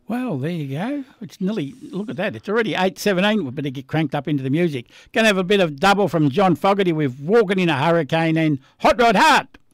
Well, there you go. It's nearly, look at that, it's already 8:17. We better get cranked up into the music. Going to have a bit of double from John Fogerty with Walking in a Hurricane and Hot Rod Heart.